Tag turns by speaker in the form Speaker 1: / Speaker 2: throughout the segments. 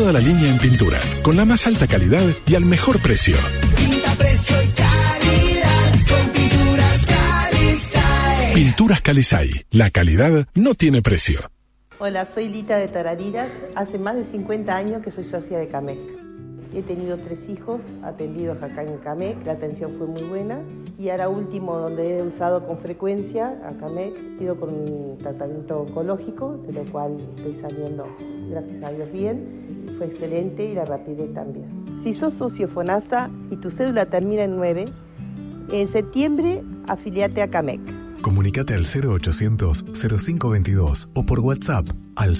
Speaker 1: toda la línea en pinturas, con la más alta calidad y al mejor precio.
Speaker 2: Pinta, precio y calidad con Pinturas Calizay.
Speaker 1: Pinturas Calizay. La calidad no tiene precio.
Speaker 3: Hola, soy Lita de Tarariras. Hace más de 50 años que soy socia de Camec. He tenido 3 hijos atendidos acá en Camec, la atención fue muy buena. Y ahora último, donde he usado con frecuencia a Camec, he ido con un tratamiento oncológico, de lo cual estoy saliendo, gracias a Dios, bien. Fue excelente y la rapidez también. Si sos socio FONASA y tu cédula termina en 9, en septiembre afiliate a Camec.
Speaker 4: Comunicate al 0800-0522 o por WhatsApp al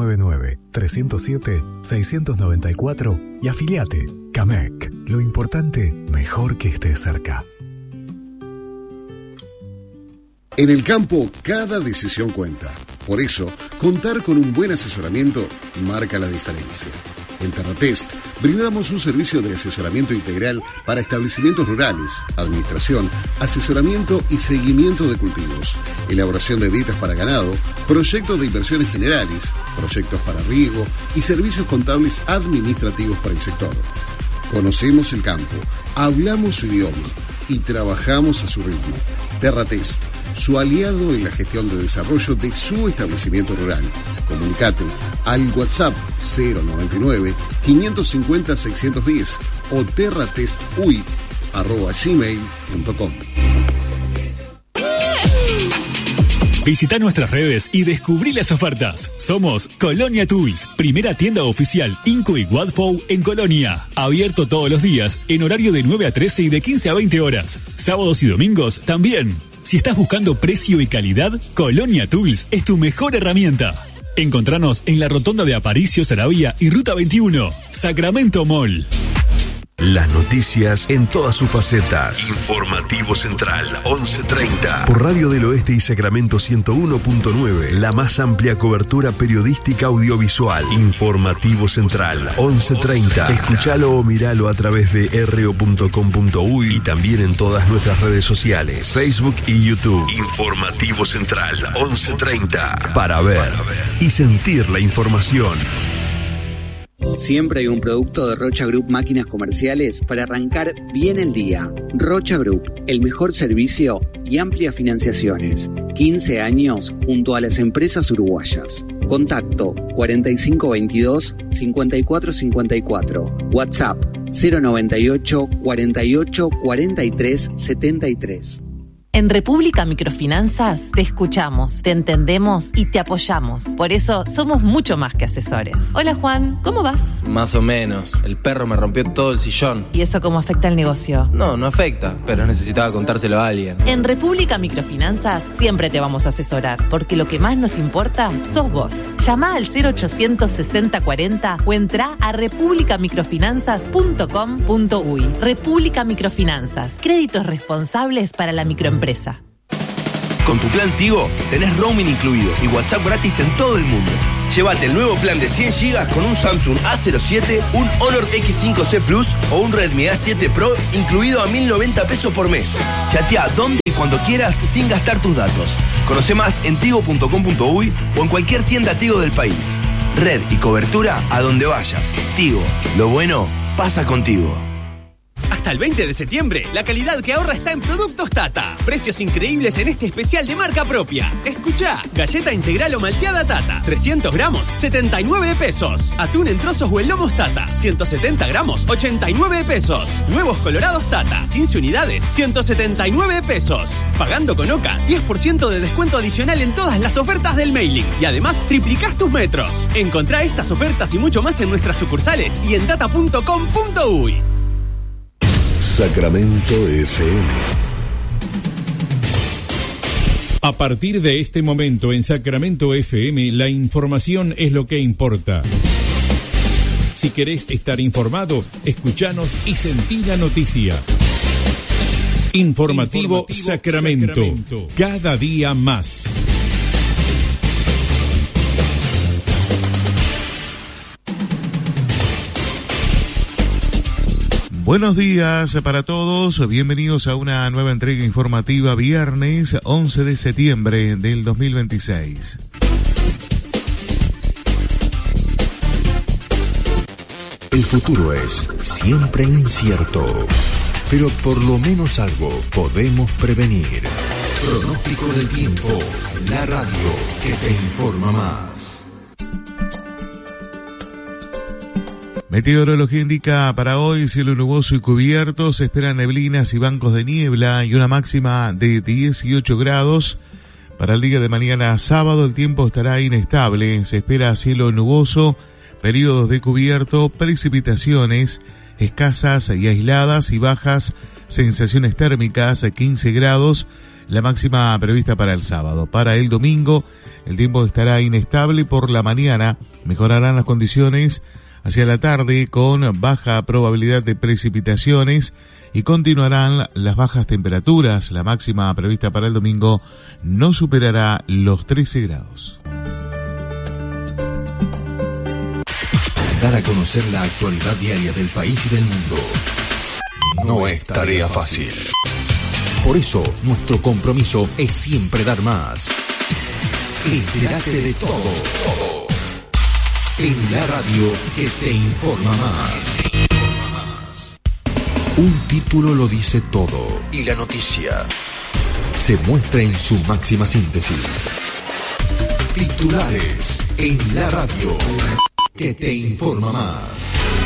Speaker 4: 099-307-694 y afiliate. Camec. Lo importante, mejor que estés cerca.
Speaker 5: En el campo, cada decisión cuenta. Por eso, contar con un buen asesoramiento marca la diferencia. En Terratest brindamos un servicio de asesoramiento integral para establecimientos rurales, administración, asesoramiento y seguimiento de cultivos, elaboración de dietas para ganado, proyectos de inversiones generales, proyectos para riego y servicios contables administrativos para el sector. Conocemos el campo, hablamos su idioma y trabajamos a su ritmo. Terratest, su aliado en la gestión de desarrollo de su establecimiento rural. Comunicate al WhatsApp 099-550-610 o terratestui@gmail.com.
Speaker 6: Visita nuestras redes y descubrí las ofertas. Somos Colonia Tools, primera tienda oficial Inco y Wadfou en Colonia. Abierto todos los días, en horario de 9 a 13 y de 15 a 20 horas. Sábados y domingos también. Si estás buscando precio y calidad, Colonia Tools es tu mejor herramienta. Encontranos en la rotonda de Aparicio, Saravia y Ruta 21, Sacramento Mall.
Speaker 7: Las noticias en todas sus facetas. Informativo Central, 11:30. Por Radio del Oeste y Sacramento 101.9. La más amplia cobertura periodística audiovisual. Informativo Central, 11:30. Escuchalo o miralo a través de ro.com.uy y también en todas nuestras redes sociales, Facebook y YouTube. Informativo Central, 11:30. Para ver y sentir la información.
Speaker 8: Siempre hay un producto de Rocha Group Máquinas Comerciales para arrancar bien el día. Rocha Group, el mejor servicio y amplias financiaciones. 15 años junto a las empresas uruguayas. Contacto 4522-5454. WhatsApp 098 48 43 73.
Speaker 9: En República Microfinanzas te escuchamos, te entendemos y te apoyamos. Por eso somos mucho más que asesores. Hola Juan, ¿cómo vas?
Speaker 10: Más o menos. El perro me rompió todo el sillón.
Speaker 9: ¿Y eso cómo afecta al negocio?
Speaker 10: No afecta, pero necesitaba contárselo a alguien.
Speaker 9: En República Microfinanzas siempre te vamos a asesorar, porque lo que más nos importa sos vos. Llama al 0800 60 40 o entra a republicamicrofinanzas.com.uy. República Microfinanzas, créditos responsables para la microempresa.
Speaker 11: Con tu plan Tigo tenés roaming incluido y WhatsApp gratis en todo el mundo. Llévate el nuevo plan de 100 GB con un Samsung A07, un Honor X5C Plus o un Redmi A7 Pro incluido a 1.090 pesos por mes. Chatea donde y cuando quieras sin gastar tus datos. Conoce más en tigo.com.uy o en cualquier tienda Tigo del país. Red y cobertura a donde vayas. Tigo, lo bueno pasa contigo.
Speaker 12: Hasta el 20 de septiembre, la calidad que ahorra está en Productos Tata. Precios increíbles en este especial de marca propia. Escuchá, galleta integral o malteada Tata, 300 gramos, 79 pesos. Atún en trozos o en lomos Tata, 170 gramos, 89 pesos. Huevos colorados Tata, 15 unidades, 179 pesos. Pagando con OCA, 10% de descuento adicional en todas las ofertas del mailing. Y además, triplicás tus metros. Encontrá estas ofertas y mucho más en nuestras sucursales y en tata.com.uy.
Speaker 7: Sacramento FM.
Speaker 13: A partir de este momento en Sacramento FM, la información es lo que importa. Si querés estar informado, escuchanos y sentí la noticia. Informativo Sacramento. Cada día más.
Speaker 14: Buenos días para todos, bienvenidos a una nueva entrega informativa viernes 11 de septiembre del 2026.
Speaker 15: El futuro es siempre incierto, pero por lo menos algo podemos prevenir. Pronóstico del tiempo, la radio que te informa más.
Speaker 14: Meteorología indica para hoy cielo nuboso y cubierto, se esperan neblinas y bancos de niebla y una máxima de 18 grados. Para el día de mañana sábado el tiempo estará inestable, se espera cielo nuboso, periodos de cubierto, precipitaciones escasas y aisladas y bajas sensaciones térmicas, 15 grados, la máxima prevista para el sábado. Para el domingo el tiempo estará inestable por la mañana, mejorarán las condiciones hacia la tarde con baja probabilidad de precipitaciones y continuarán las bajas temperaturas. La máxima prevista para el domingo no superará los 13 grados.
Speaker 15: Dar a conocer la actualidad diaria del país y del mundo no es tarea fácil. Por eso, nuestro compromiso es siempre dar más. Entérate de todo. En la radio que te informa más. Un título lo dice todo y la noticia se muestra en su máxima síntesis. Titulares en la radio que te informa más.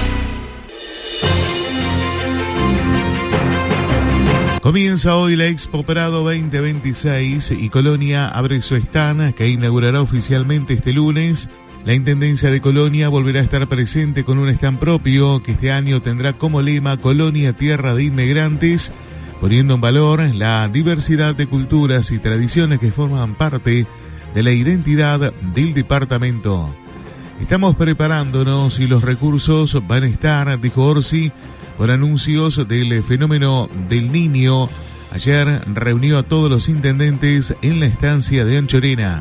Speaker 14: Comienza hoy la Expo Prado 2026 y Colonia abre su stand que inaugurará oficialmente este lunes. La Intendencia de Colonia volverá a estar presente con un stand propio que este año tendrá como lema Colonia Tierra de Inmigrantes, poniendo en valor la diversidad de culturas y tradiciones que forman parte de la identidad del departamento. Estamos preparándonos y los recursos van a estar, dijo Orsi, por anuncios del fenómeno del Niño. Ayer reunió a todos los intendentes en la estancia de Anchorena.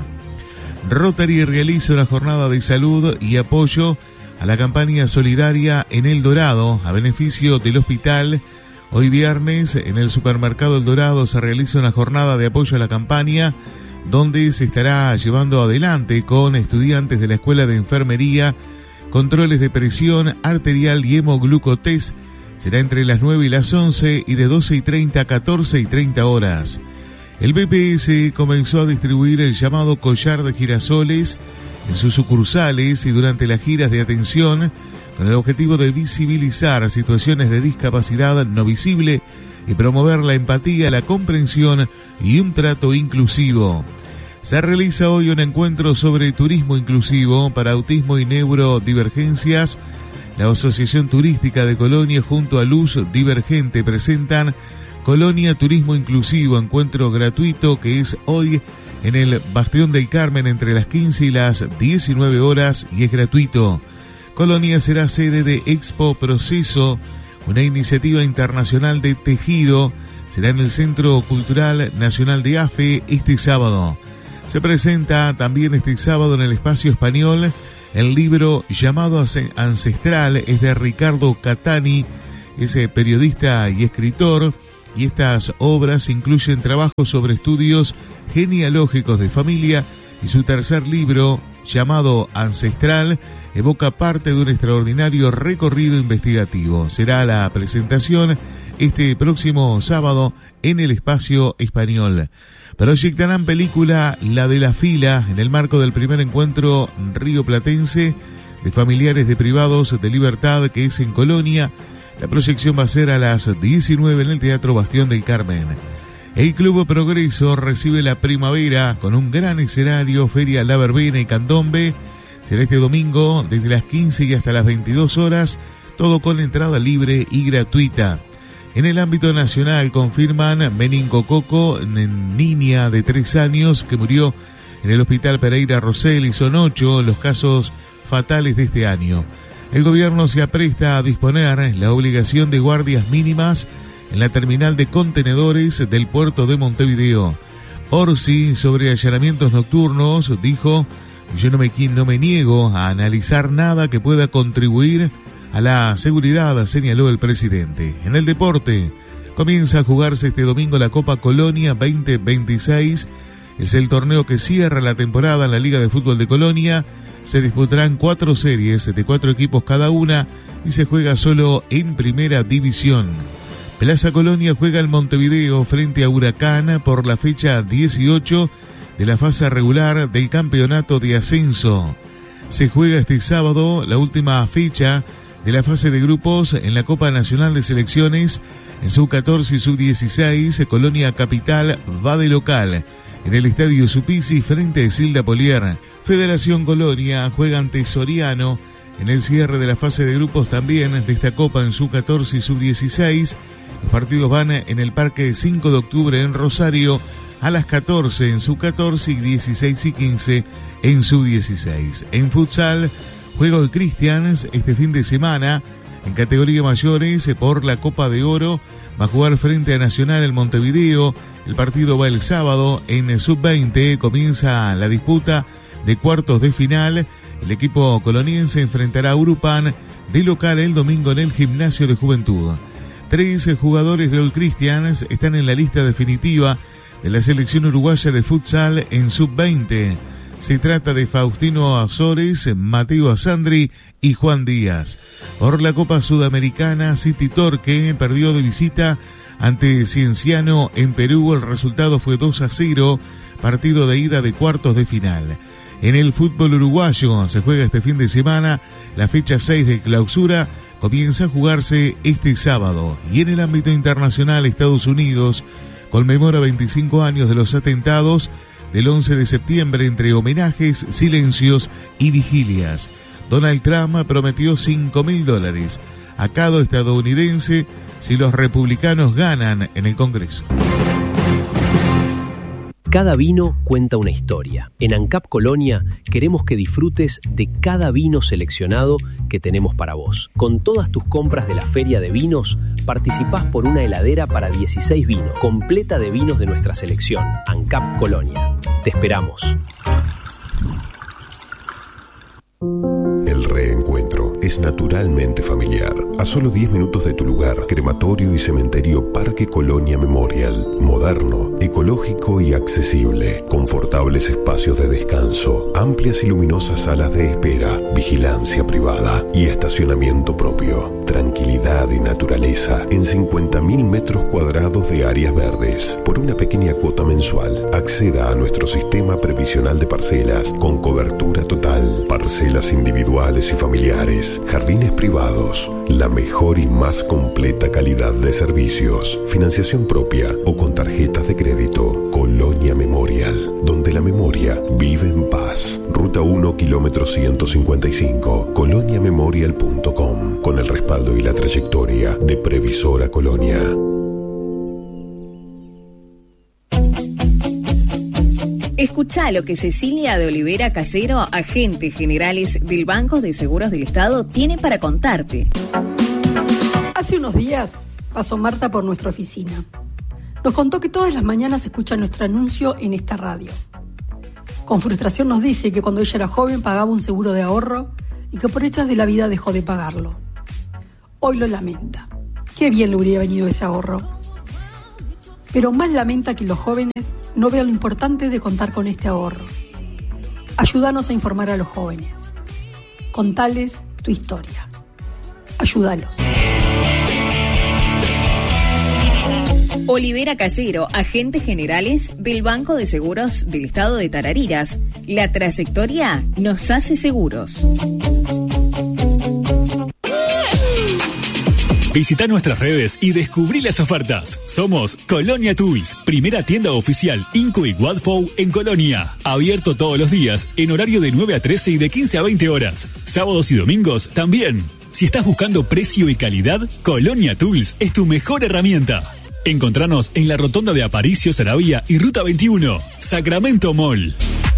Speaker 14: Rotary realiza una jornada de salud y apoyo a la campaña solidaria en El Dorado a beneficio del hospital. Hoy viernes en el supermercado El Dorado se realiza una jornada de apoyo a la campaña donde se estará llevando adelante con estudiantes de la Escuela de Enfermería controles de presión arterial y hemoglucotest. Será entre las 9 y las 11 y de 12:30 a 14:30 horas. El BPS comenzó a distribuir el llamado collar de girasoles en sus sucursales y durante las giras de atención con el objetivo de visibilizar situaciones de discapacidad no visible y promover la empatía, la comprensión y un trato inclusivo. Se realiza hoy un encuentro sobre turismo inclusivo para autismo y neurodivergencias. La Asociación Turística de Colonia junto a Luz Divergente presentan Colonia Turismo Inclusivo, encuentro gratuito que es hoy en el Bastión del Carmen entre las 15 y las 19 horas y es gratuito. Colonia será sede de Expo Proceso, una iniciativa internacional de tejido. Será en el Centro Cultural Nacional de AFE este sábado. Se presenta también este sábado en el Espacio Español el libro llamado Ancestral, es de Ricardo Catani, es periodista y escritor. Y estas obras incluyen trabajos sobre estudios genealógicos de familia y su tercer libro, llamado Ancestral, evoca parte de un extraordinario recorrido investigativo. Será la presentación este próximo sábado en el Espacio Español. Proyectarán película La de la Fila en el marco del primer encuentro rioplatense de familiares de privados de libertad que es en Colonia. La proyección va a ser a las 19 en el Teatro Bastión del Carmen. El Club Progreso recibe la primavera con un gran escenario, Feria La Verbena y Candombe. Será este domingo desde las 15 y hasta las 22 horas, todo con entrada libre y gratuita. En el ámbito nacional confirman meningococo en niña de 3 años que murió en el Hospital Pereira Rosell y son 8 los casos fatales de este año. El gobierno se apresta a disponer la obligación de guardias mínimas en la terminal de contenedores del puerto de Montevideo. Orsi, sobre allanamientos nocturnos, dijo: yo no me niego a analizar nada que pueda contribuir a la seguridad, señaló el presidente. En el deporte, comienza a jugarse este domingo la Copa Colonia 2026. Es el torneo que cierra la temporada en la Liga de Fútbol de Colonia. Se disputarán 4 series de 4 equipos cada una y se juega solo en Primera División. Plaza Colonia juega el Montevideo frente a Huracán por la fecha 18 de la fase regular del campeonato de ascenso. Se juega este sábado la última fecha de la fase de grupos en la Copa Nacional de Selecciones. En sub-14 y sub-16, Colonia Capital va de local en el Estadio Supisi frente a Silda Polier. Federación Colonia juega ante Soriano en el cierre de la fase de grupos también de esta Copa en sub-14 y sub-16. Los partidos van en el Parque 5 de Octubre en Rosario a las 14 en sub-14 y 16 y 15 en sub-16. En futsal, juega el Cristians este fin de semana en categoría mayores por la Copa de Oro. Va a jugar frente a Nacional el Montevideo. El partido va el sábado. En sub-20 comienza la disputa de cuartos de final. El equipo coloniense enfrentará a Urupan de local el domingo en el Gimnasio de Juventud. 13 jugadores de All Christians están en la lista definitiva de la selección uruguaya de futsal en sub-20. Se trata de Faustino Azores, Mateo Asandri y Juan Díaz. Por la Copa Sudamericana, City Torque perdió de visita ante Cienciano en Perú. El resultado fue 2-0, partido de ida de cuartos de final. En el fútbol uruguayo se juega este fin de semana la fecha 6 de clausura. Comienza a jugarse este sábado. Y en el ámbito internacional, Estados Unidos conmemora 25 años de los atentados del 11 de septiembre entre homenajes, silencios y vigilias. Donald Trump prometió $5.000 a cada estadounidense si los republicanos ganan en el Congreso.
Speaker 16: Cada vino cuenta una historia. En ANCAP Colonia queremos que disfrutes de cada vino seleccionado que tenemos para vos. Con todas tus compras de la Feria de Vinos, participás por una heladera para 16 vinos, completa de vinos de nuestra selección. ANCAP Colonia. Te esperamos.
Speaker 17: El reencuentro es naturalmente familiar. A solo 10 minutos de tu lugar, Crematorio y Cementerio Parque Colonia Memorial. Moderno, ecológico y accesible. Confortables espacios de descanso, amplias y luminosas salas de espera, vigilancia privada y estacionamiento propio. Tranquilidad y naturaleza en 50.000 metros cuadrados de áreas verdes. Por una pequeña cuota mensual, acceda a nuestro sistema previsional de parcelas con cobertura total. Parcelas individuales y familiares, jardines privados, la mejor y más completa calidad de servicios, financiación propia o con tarjetas de crédito. Colonia Memorial, donde la memoria vive en paz. Ruta 1, kilómetro 155, coloniamemorial.com, con el respaldo y la trayectoria de Previsora Colonia.
Speaker 18: Escuchá lo que Cecilia de Olivera Callero, agente generales del Banco de Seguros del Estado, tiene para contarte.
Speaker 19: Hace unos días pasó Marta por nuestra oficina. Nos contó que todas las mañanas escucha nuestro anuncio en esta radio. Con frustración nos dice que cuando ella era joven pagaba un seguro de ahorro y que por hechas de la vida dejó de pagarlo. Hoy lo lamenta. Qué bien le hubiera venido ese ahorro. Pero más lamenta que los jóvenes no vean lo importante de contar con este ahorro. Ayúdanos a informar a los jóvenes. Contales tu historia. Ayúdalos.
Speaker 18: Olivera Callero, agentes generales del Banco de Seguros del Estado de Tarariras. La trayectoria nos hace seguros.
Speaker 6: Visita nuestras redes y descubrí las ofertas. Somos Colonia Tools, primera tienda oficial Inco y Wadfou en Colonia. Abierto todos los días, en horario de 9 a 13 y de 15 a 20 horas. Sábados y domingos también. Si estás buscando precio y calidad, Colonia Tools es tu mejor herramienta. Encontranos en la rotonda de Aparicio, Saravia y Ruta 21, Sacramento Mall.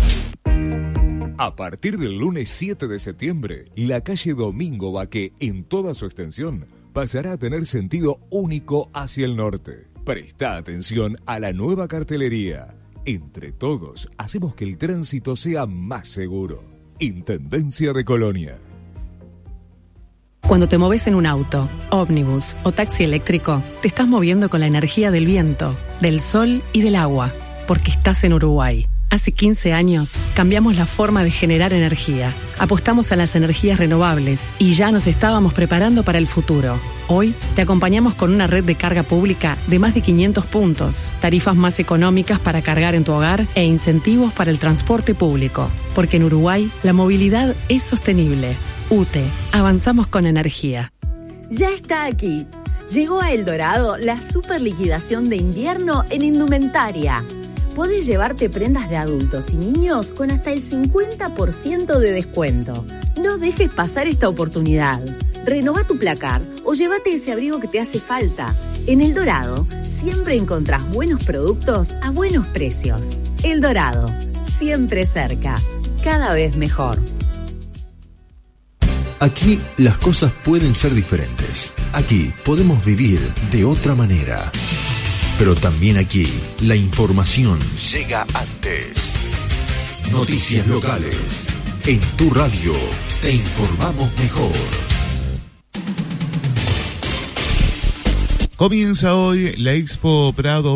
Speaker 20: A partir del lunes 7 de septiembre, la calle Domingo Baqué, en toda su extensión, pasará a tener sentido único hacia el norte. Presta atención a la nueva cartelería. Entre todos, hacemos que el tránsito sea más seguro. Intendencia de Colonia.
Speaker 21: Cuando te moves en un auto, ómnibus o taxi eléctrico, te estás moviendo con la energía del viento, del sol y del agua, porque estás en Uruguay. Hace 15 años cambiamos la forma de generar energía, apostamos a las energías renovables y ya nos estábamos preparando para el futuro. Hoy te acompañamos con una red de carga pública de más de 500 puntos, tarifas más económicas para cargar en tu hogar e incentivos para el transporte público. Porque en Uruguay la movilidad es sostenible. UTE, avanzamos con energía.
Speaker 2: Ya está aquí. Llegó a El Dorado la super liquidación de invierno en indumentaria. Podés llevarte prendas de adultos y niños con hasta el 50% de descuento. No dejes pasar esta oportunidad. Renová tu placar o llévate ese abrigo que te hace falta. En El Dorado siempre encontrás buenos productos a buenos precios. El Dorado, siempre cerca, cada vez mejor.
Speaker 15: Aquí las cosas pueden ser diferentes. Aquí podemos vivir de otra manera. Pero también aquí, la información llega antes. Noticias locales. En tu radio, te informamos mejor.
Speaker 14: Comienza hoy la Expo Prado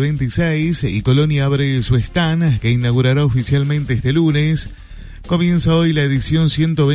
Speaker 14: 2026 y Colonia abre su stand que inaugurará oficialmente este lunes. Comienza hoy la edición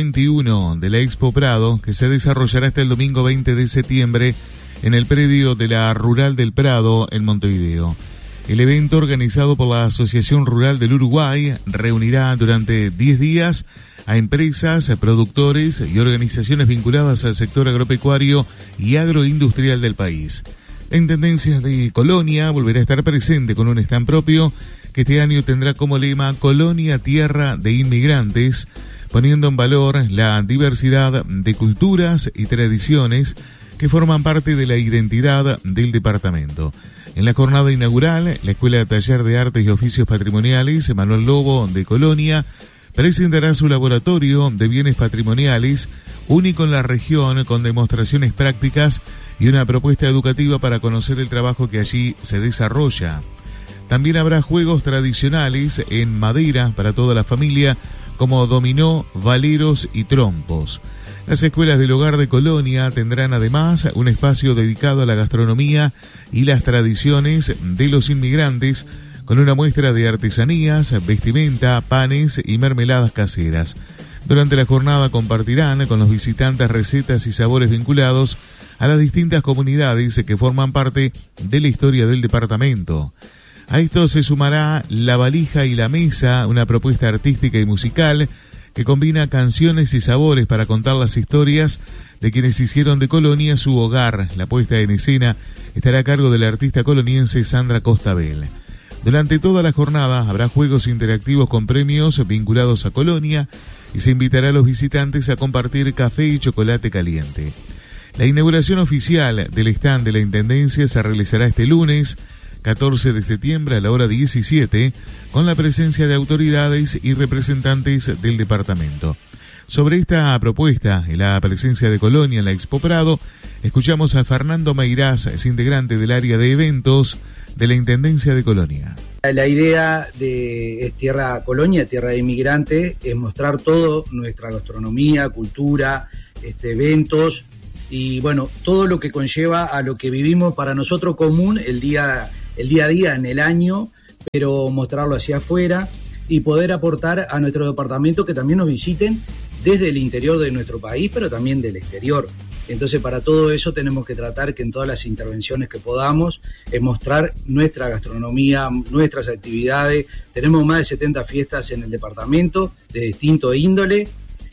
Speaker 14: 121 de la Expo Prado que se desarrollará hasta el domingo 20 de septiembre en el predio de la Rural del Prado, en Montevideo. El evento, organizado por la Asociación Rural del Uruguay, reunirá durante 10 días a empresas, productores y organizaciones vinculadas al sector agropecuario y agroindustrial del país. La Intendencia de Colonia volverá a estar presente con un stand propio que este año tendrá como lema Colonia Tierra de Inmigrantes, poniendo en valor la diversidad de culturas y tradiciones que forman parte de la identidad del departamento. En la jornada inaugural, la Escuela de Taller de Artes y Oficios Patrimoniales Manuel Lobo de Colonia presentará su laboratorio de bienes patrimoniales, único en la región, con demostraciones prácticas y una propuesta educativa para conocer el trabajo que allí se desarrolla. También habrá juegos tradicionales en madera para toda la familia, como dominó, valeros y trompos. Las escuelas del hogar de Colonia tendrán además un espacio dedicado a la gastronomía y las tradiciones de los inmigrantes, con una muestra de artesanías, vestimenta, panes y mermeladas caseras. Durante la jornada compartirán con los visitantes recetas y sabores vinculados a las distintas comunidades que forman parte de la historia del departamento. A esto se sumará La Valija y la Mesa, una propuesta artística y musical que combina canciones y sabores para contar las historias de quienes hicieron de Colonia su hogar. La puesta en escena estará a cargo de la artista coloniense Sandra Costabel. Durante toda la jornada habrá juegos interactivos con premios vinculados a Colonia y se invitará a los visitantes a compartir café y chocolate caliente. La inauguración oficial del stand de la Intendencia se realizará este lunes 14 de septiembre a la hora 17, con la presencia de autoridades y representantes del departamento. Sobre esta propuesta y la presencia de Colonia en la Expo Prado, escuchamos a Fernando Meirás, es integrante del área de eventos de la Intendencia de Colonia.
Speaker 22: La idea de Tierra Colonia, Tierra de Inmigrante, es mostrar todo nuestra gastronomía, cultura, eventos y bueno, todo lo que conlleva a lo que vivimos para nosotros común el día a día en el año, pero mostrarlo hacia afuera y poder aportar a nuestro departamento que también nos visiten desde el interior de nuestro país, pero también del exterior. Entonces, para todo eso tenemos que tratar que en todas las intervenciones que podamos es mostrar nuestra gastronomía, nuestras actividades. Tenemos más de 70 fiestas en el departamento de distinto índole,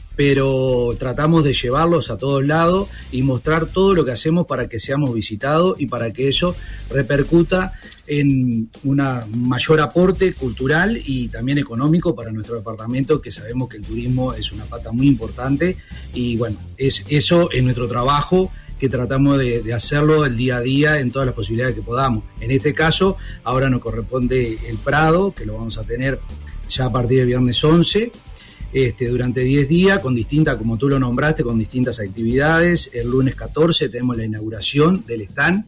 Speaker 22: pero tratamos de llevarlos a todos lados y mostrar todo lo que hacemos para que seamos visitados y para que eso repercuta en un mayor aporte cultural y también económico para nuestro departamento, que sabemos que el turismo es una pata muy importante y bueno, eso es nuestro trabajo, que tratamos de hacerlo el día a día en todas las posibilidades que podamos. En este caso, ahora nos corresponde el Prado, que lo vamos a tener ya a partir del viernes 11, durante 10 días, con distintas, como tú lo nombraste, con distintas actividades. El lunes 14 tenemos la inauguración del stand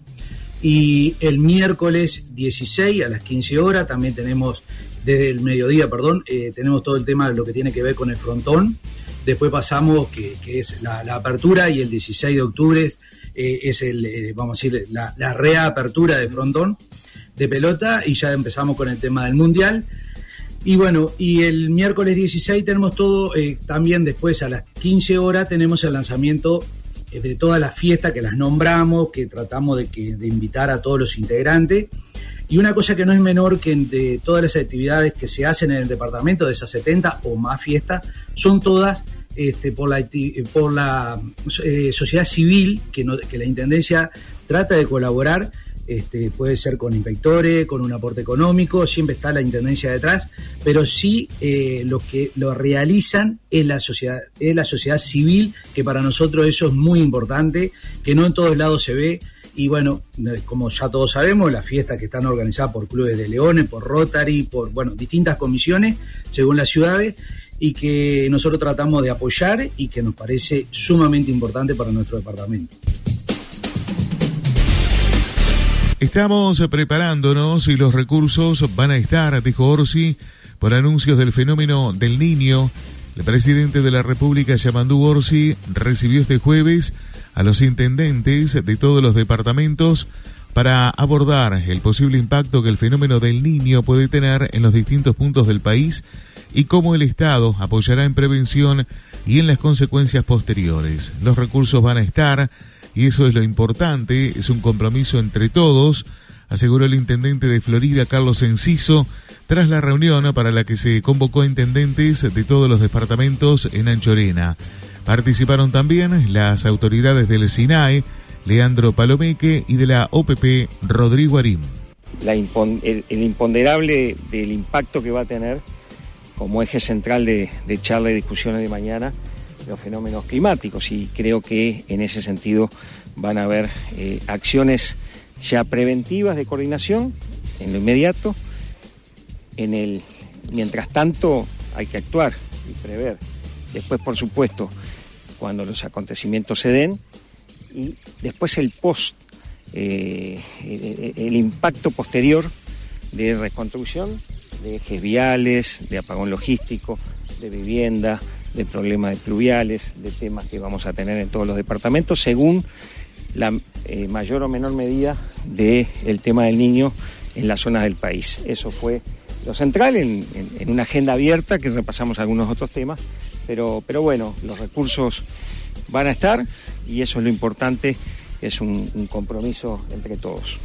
Speaker 22: y el miércoles 16 a las 15 horas también tenemos, desde el mediodía, tenemos todo el tema de lo que tiene que ver con el frontón. Después pasamos, que es la apertura, y el 16 de octubre es vamos a decir, la reapertura de frontón de pelota, y ya empezamos con el tema del mundial. Y bueno, y el miércoles 16 tenemos todo, también después a las 15 horas tenemos el lanzamiento de todas las fiestas que las nombramos, que tratamos de invitar a todos los integrantes. Y una cosa que no es menor que de todas las actividades que se hacen en el departamento, de esas 70 o más fiestas, son todas por la sociedad civil, que la Intendencia trata de colaborar. Puede ser con inspectores, con un aporte económico, siempre está la Intendencia detrás, pero sí los que lo realizan es la sociedad civil, que para nosotros eso es muy importante, que no en todos lados se ve. Y bueno, como ya todos sabemos, las fiestas que están organizadas por clubes de leones, por Rotary, por distintas comisiones según las ciudades, y que nosotros tratamos de apoyar y que nos parece sumamente importante para nuestro departamento.
Speaker 14: Estamos preparándonos y los recursos van a estar, dijo Orsi, por anuncios del fenómeno del Niño. El presidente de la República, Yamandú Orsi, recibió este jueves a los intendentes de todos los departamentos para abordar el posible impacto que el fenómeno del Niño puede tener en los distintos puntos del país y cómo el Estado apoyará en prevención y en las consecuencias posteriores. Los recursos van a estar, y eso es lo importante, es un compromiso entre todos, aseguró el intendente de Florida, Carlos Enciso, tras la reunión para la que se convocó a intendentes de todos los departamentos en Anchorena. Participaron también las autoridades del SINAE, Leandro Palomeque, y de la OPP, Rodrigo Arim.
Speaker 1: El imponderable del impacto que va a tener como eje central de charla y discusiones de mañana los fenómenos climáticos, y creo que en ese sentido van a haber acciones ya preventivas de coordinación en lo inmediato. Mientras tanto hay que actuar y prever. Después, por supuesto, cuando los acontecimientos se den, y después el impacto posterior de reconstrucción de ejes viales, de apagón logístico, de vivienda, de problemas de pluviales, de temas que vamos a tener en todos los departamentos, según la mayor o menor medida del tema del niño en las zonas del país. Eso fue lo central en una agenda abierta que repasamos algunos otros temas, pero bueno, los recursos van a estar y eso es lo importante, es un compromiso entre todos.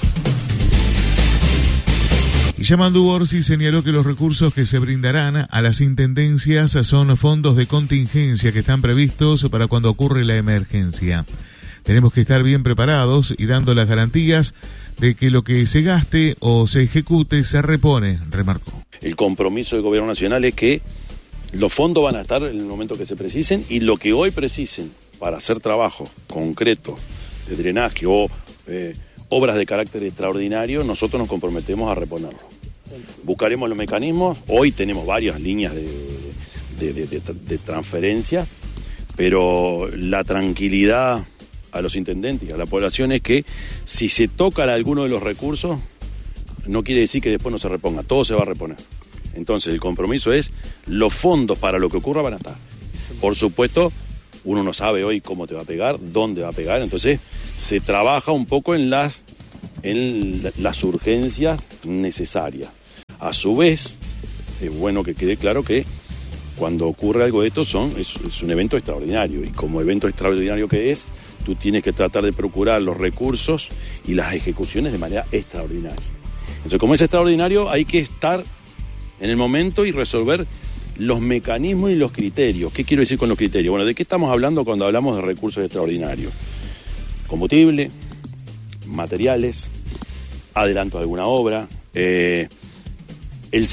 Speaker 14: Yamandú Orsi señaló que los recursos que se brindarán a las intendencias son fondos de contingencia que están previstos para cuando ocurre la emergencia. Tenemos que estar bien preparados y dando las garantías de que lo que se gaste o se ejecute se repone, remarcó.
Speaker 3: El compromiso del Gobierno Nacional es que los fondos van a estar en el momento que se precisen, y lo que hoy precisen para hacer trabajo concreto de drenaje o obras de carácter extraordinario, nosotros nos comprometemos a reponerlo. Buscaremos los mecanismos. Hoy tenemos varias líneas de transferencia, pero la tranquilidad a los intendentes y a la población es que si se tocan alguno de los recursos, no quiere decir que después no se reponga, todo se va a reponer. Entonces el compromiso es, los fondos para lo que ocurra van a estar. Por supuesto, uno no sabe hoy cómo te va a pegar, dónde va a pegar, entonces se trabaja un poco en las urgencias necesarias. A su vez, es bueno que quede claro que cuando ocurre algo de esto es un evento extraordinario, y como evento extraordinario que es, tú tienes que tratar de procurar los recursos y las ejecuciones de manera extraordinaria. Entonces, como es extraordinario, hay que estar en el momento y resolver los mecanismos y los criterios. ¿Qué quiero decir con los criterios? Bueno, ¿de qué estamos hablando cuando hablamos de recursos extraordinarios? Combustible, materiales, adelanto de alguna obra, los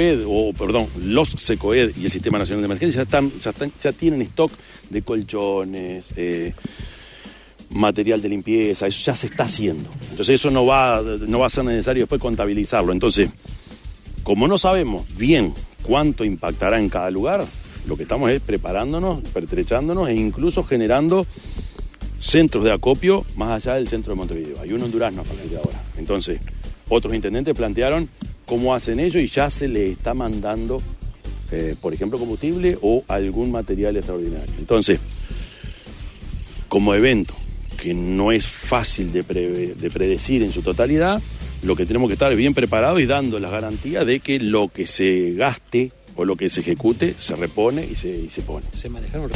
Speaker 3: SECOED y el Sistema Nacional de Emergencia ya tienen stock de colchones, material de limpieza, eso ya se está haciendo. Entonces eso no va a ser necesario después contabilizarlo. Entonces, como no sabemos bien cuánto impactará en cada lugar, lo que estamos es preparándonos, pertrechándonos e incluso generando centros de acopio más allá del centro de Montevideo. Hay uno en Durazno a partir de ahora. Entonces, otros intendentes plantearon cómo hacen ello y ya se les está mandando, por ejemplo, combustible o algún material extraordinario. Entonces, como evento que no es fácil de predecir en su totalidad, lo que tenemos que estar bien preparados y dando las garantías de que lo que se gaste o lo que se ejecute se repone y se pone. Se manejaron.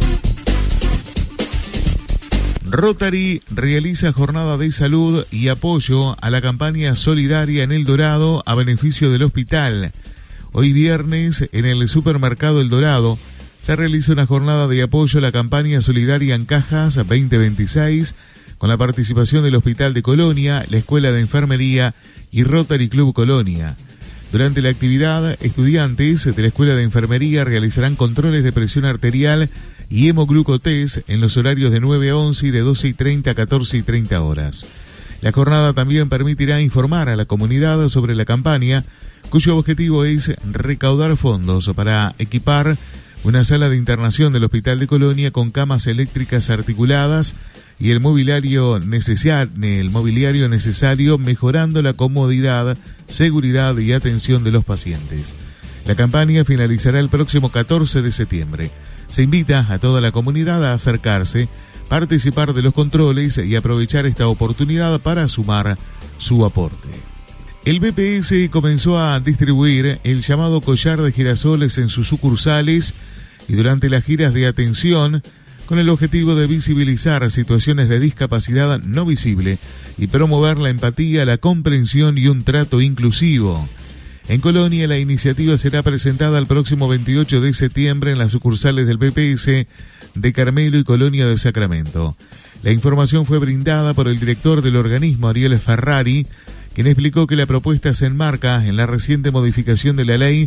Speaker 14: Rotary realiza jornada de salud y apoyo a la campaña solidaria en El Dorado a beneficio del hospital. Hoy viernes, en el supermercado El Dorado, se realiza una jornada de apoyo a la campaña solidaria en Cajas 2026, con la participación del Hospital de Colonia, la Escuela de Enfermería y Rotary Club Colonia. Durante la actividad, estudiantes de la Escuela de Enfermería realizarán controles de presión arterial y hemoglucotest en los horarios de 9 a 11 y de 12:30 a 14:30 horas. La jornada también permitirá informar a la comunidad sobre la campaña, cuyo objetivo es recaudar fondos para equipar una sala de internación del Hospital de Colonia con camas eléctricas articuladas y el mobiliario necesario, mejorando la comodidad, seguridad y atención de los pacientes. La campaña finalizará el próximo 14 de septiembre. Se invita a toda la comunidad a acercarse, participar de los controles y aprovechar esta oportunidad para sumar su aporte. El BPS comenzó a distribuir el llamado collar de girasoles en sus sucursales y durante las giras de atención, con el objetivo de visibilizar situaciones de discapacidad no visible y promover la empatía, la comprensión y un trato inclusivo. En Colonia, la iniciativa será presentada el próximo 28 de septiembre en las sucursales del BPS de Carmelo y Colonia de Sacramento. La información fue brindada por el director del organismo, Ariel Ferrari, quien explicó que la propuesta se enmarca en la reciente modificación de la ley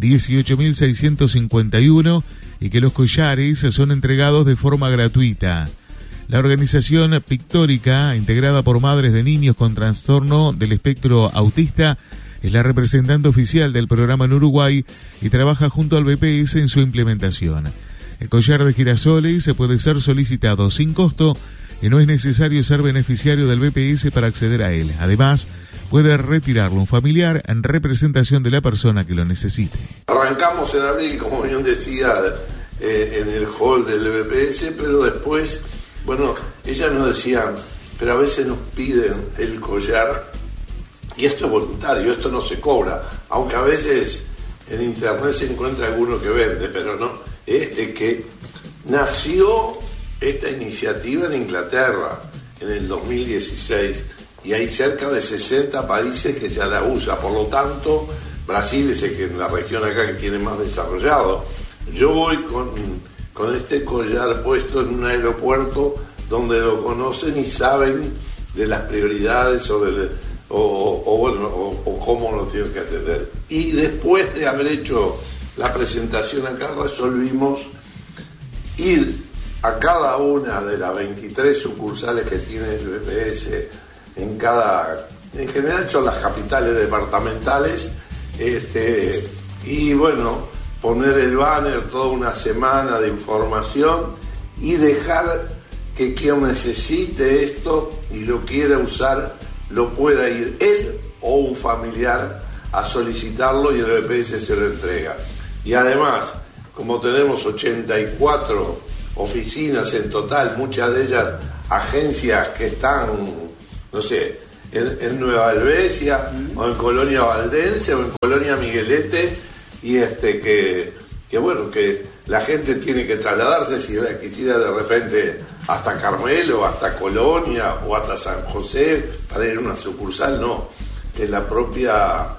Speaker 14: 18.651 y que los collares son entregados de forma gratuita. La organización pictórica, integrada por madres de niños con trastorno del espectro autista, es la representante oficial del programa en Uruguay y trabaja junto al BPS en su implementación. El collar de girasoles puede ser solicitado sin costo y no es necesario ser beneficiario del BPS para acceder a él. Además, puede retirarlo un familiar en representación de la persona que lo necesite.
Speaker 4: Arrancamos en abril, como bien decía, en el hall del BPS, pero después, bueno, ellas nos decían, pero a veces nos piden el collar y esto es voluntario, esto no se cobra, aunque a veces en internet se encuentra alguno que vende, pero no, que nació esta iniciativa en Inglaterra en el 2016 y hay cerca de 60 países que ya la usan. Por lo tanto, Brasil es el que en la región acá que tiene más desarrollado. Yo voy con este collar puesto en un aeropuerto donde lo conocen y saben de las prioridades o cómo lo tienen que atender. Y después de haber hecho la presentación acá, resolvimos ir a cada una de las 23 sucursales que tiene el BPS en general son las capitales departamentales, y bueno, poner el banner toda una semana de información y dejar que quien necesite esto y lo quiera usar, lo pueda ir él o un familiar a solicitarlo y el BPS se lo entrega. Y además, como tenemos 84 oficinas en total, muchas de ellas agencias que están, no sé, en Nueva Helvecia o en Colonia Valdense o en Colonia Miguelete, y que bueno, que la gente tiene que trasladarse si quisiera de repente hasta Carmelo, hasta Colonia o hasta San José para ir a una sucursal, no, que la propia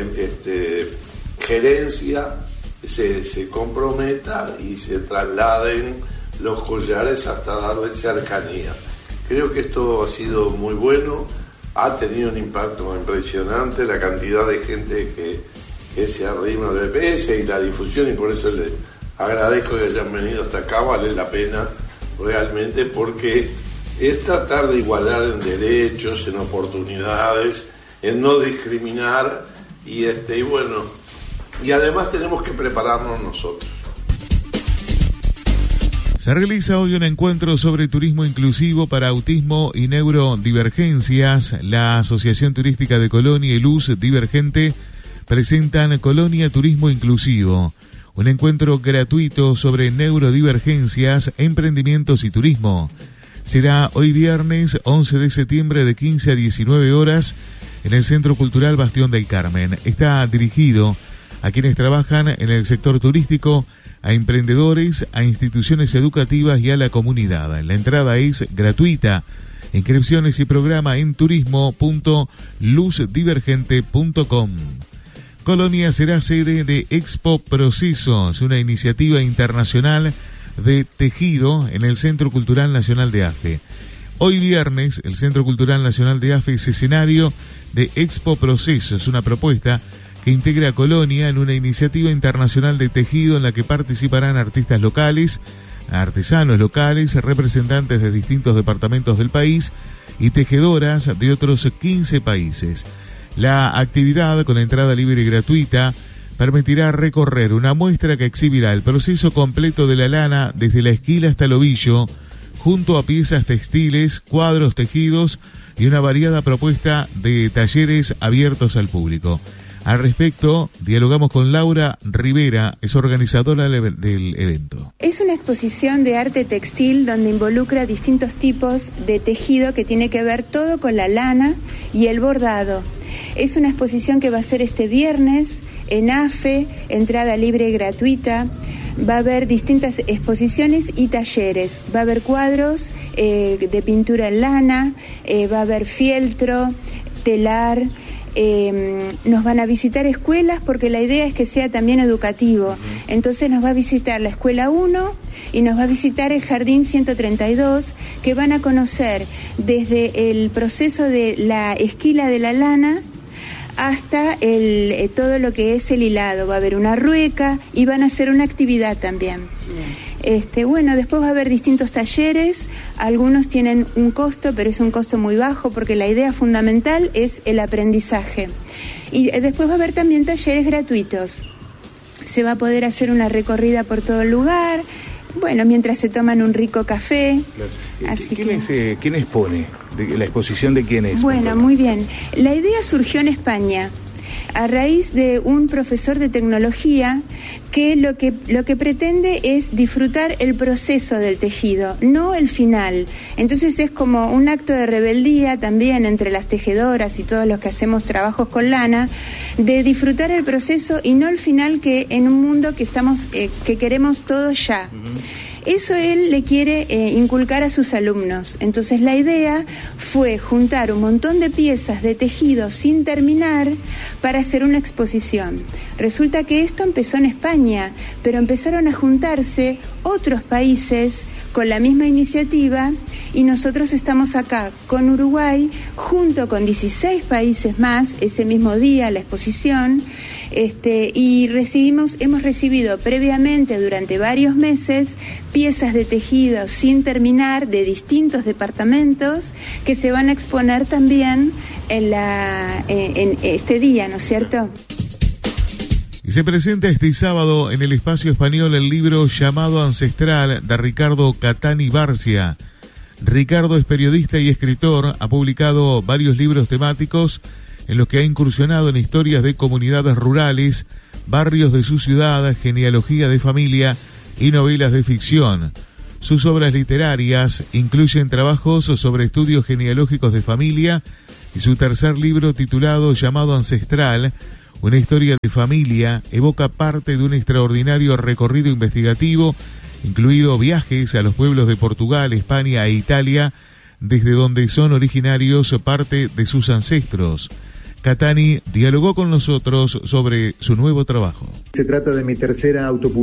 Speaker 4: gerencia se comprometa y se trasladen los collares hasta darle cercanía. Creo que esto ha sido muy bueno, ha tenido un impacto impresionante, la cantidad de gente que se arrima al BPS y la difusión, y por eso les agradezco que hayan venido hasta acá, vale la pena realmente, porque es tratar de igualar en derechos, en oportunidades, en no discriminar, y bueno, y además tenemos que prepararnos nosotros.
Speaker 14: Se realiza hoy un encuentro sobre turismo inclusivo para autismo y neurodivergencias. La Asociación Turística de Colonia y Luz Divergente presentan Colonia Turismo Inclusivo, un encuentro gratuito sobre neurodivergencias, emprendimientos y turismo. Será hoy viernes 11 de septiembre de 15 a 19 horas en el Centro Cultural Bastión del Carmen. Está dirigido a quienes trabajan en el sector turístico, a emprendedores, a instituciones educativas y a la comunidad. La entrada es gratuita. Inscripciones y programa en turismo.luzdivergente.com. Colonia será sede de Expo Procesos, una iniciativa internacional de tejido en el Centro Cultural Nacional de AFE. Hoy viernes, el Centro Cultural Nacional de AFE es escenario de Expo Procesos, una propuesta que integra a Colonia en una iniciativa internacional de tejido en la que participarán artistas locales, artesanos locales, representantes de distintos departamentos del país y tejedoras de otros 15 países. La actividad, con entrada libre y gratuita, permitirá recorrer una muestra que exhibirá el proceso completo de la lana desde la esquila hasta el ovillo, junto a piezas textiles, cuadros tejidos y una variada propuesta de talleres abiertos al público. Al respecto, dialogamos con Laura Rivera, es organizadora del evento.
Speaker 5: Es una exposición de arte textil donde involucra distintos tipos de tejido que tiene que ver todo con la lana y el bordado. Es una exposición que va a ser este viernes en AFE, entrada libre y gratuita. Va a haber distintas exposiciones y talleres. Va a haber cuadros de pintura en lana, va a haber fieltro, telar. Nos van a visitar escuelas porque la idea es que sea también educativo. Entonces nos va a visitar la escuela 1 y nos va a visitar el jardín 132, que van a conocer desde el proceso de la esquila de la lana hasta todo lo que es el hilado. Va a haber una rueca y van a hacer una actividad también. Bueno, después va a haber distintos talleres, algunos tienen un costo, pero es un costo muy bajo porque la idea fundamental es el aprendizaje. Y después va a haber también talleres gratuitos. Se va a poder hacer una recorrida por todo el lugar, bueno, mientras se toman un rico café.
Speaker 8: Claro. ¿Quién expone? ¿La exposición de quién es?
Speaker 5: Bueno, muy bien. La idea surgió en España a raíz de un profesor de tecnología que lo que pretende es disfrutar el proceso del tejido, no el final. Entonces es como un acto de rebeldía también entre las tejedoras y todos los que hacemos trabajos con lana, de disfrutar el proceso y no el final, que en un mundo que queremos todo ya. Eso él le quiere inculcar a sus alumnos. Entonces la idea fue juntar un montón de piezas de tejido sin terminar para hacer una exposición. Resulta que esto empezó en España, pero empezaron a juntarse otros países con la misma iniciativa y nosotros estamos acá con Uruguay junto con 16 países más ese mismo día la exposición. Y hemos recibido previamente durante varios meses piezas de tejido sin terminar de distintos departamentos que se van a exponer también en este día, ¿no es cierto?
Speaker 14: Y se presenta este sábado en el Espacio Español el libro Llamado Ancestral de Ricardo Catani Barcia. Ricardo es periodista y escritor, ha publicado varios libros temáticos en los que ha incursionado en historias de comunidades rurales, barrios de su ciudad, genealogía de familia y novelas de ficción. Sus obras literarias incluyen trabajos sobre estudios genealógicos de familia y su tercer libro titulado Llamado Ancestral, una historia de familia, evoca parte de un extraordinario recorrido investigativo, incluido viajes a los pueblos de Portugal, España e Italia, desde donde son originarios parte de sus ancestros. Catani dialogó con nosotros sobre su nuevo trabajo.
Speaker 23: Se trata de mi tercera autopublicación